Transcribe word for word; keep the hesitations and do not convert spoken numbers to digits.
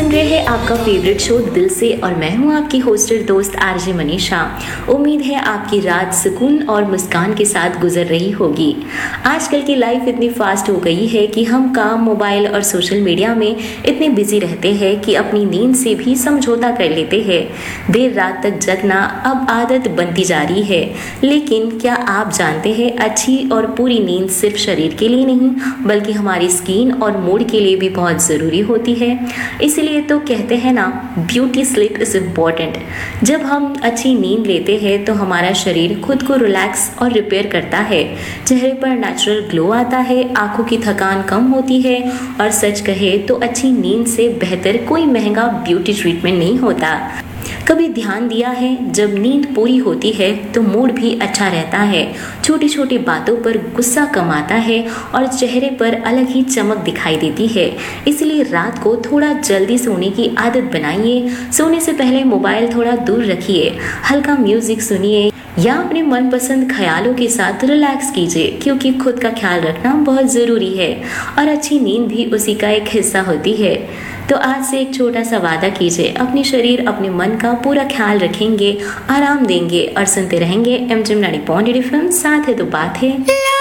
सुन रहे हैं आपका फेवरेट शो दिल से और मैं हूं आपकी होस्टेड दोस्त आरजे मनीषा। उम्मीद है आपकी रात सुकून और मुस्कान के साथ गुजर रही होगी। आजकल की लाइफ इतनी फास्ट हो गई है कि हम काम, मोबाइल और सोशल मीडिया में इतने बिजी रहते हैं कि अपनी नींद से भी समझौता कर लेते हैं। देर रात तक जगना अब आदत बनती जा रही है। लेकिन क्या आप जानते हैं, अच्छी और पूरी नींद सिर्फ शरीर के लिए नहीं बल्कि हमारी स्किन और मूड के लिए भी बहुत ज़रूरी होती है। इसलिए तो कहते हैं ना, ब्यूटी स्लीप इज़ इम्पॉर्टेंट। जब हम अच्छी नींद लेते हैं तो हमारा शरीर खुद को रिलैक्स और रिपेयर करता है, चेहरे पर नेचुरल ग्लो आता है, आंखों की थकान कम होती है और सच कहे तो अच्छी नींद से बेहतर कोई महंगा ब्यूटी ट्रीटमेंट नहीं होता। कभी ध्यान दिया है, जब नींद पूरी होती है तो मूड भी अच्छा रहता है, छोटी छोटी बातों पर गुस्सा कम आता है और चेहरे पर अलग ही चमक दिखाई देती है। इसलिए रात को थोड़ा जल्दी सोने की आदत बनाइए। सोने से पहले मोबाइल थोड़ा दूर रखिए, हल्का म्यूजिक सुनिए या अपने मनपसंद ख्यालों के साथ रिलैक्स कीजिए, क्योंकि खुद का ख्याल रखना बहुत ज़रूरी है और अच्छी नींद भी उसी का एक हिस्सा होती है। तो आज से एक छोटा सा वादा कीजिए, अपने शरीर अपने मन का पूरा ख्याल रखेंगे, आराम देंगे और सुनते रहेंगे M G ninety point eight F M. साथ है तो बात है।